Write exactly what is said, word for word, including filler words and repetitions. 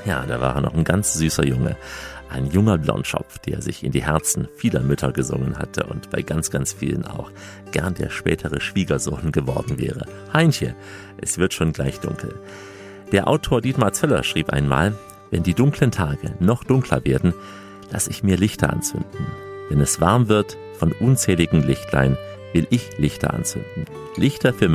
Ja, da war er noch ein ganz süßer Junge. Ein junger Blondschopf, der sich in die Herzen vieler Mütter gesungen hatte und bei ganz, ganz vielen auch gern der spätere Schwiegersohn geworden wäre. Heinche, es wird schon gleich dunkel. Der Autor Dietmar Zöller schrieb einmal: Wenn die dunklen Tage noch dunkler werden, lass ich mir Lichter anzünden. Wenn es warm wird von unzähligen Lichtlein, will ich Lichter anzünden. Lichter für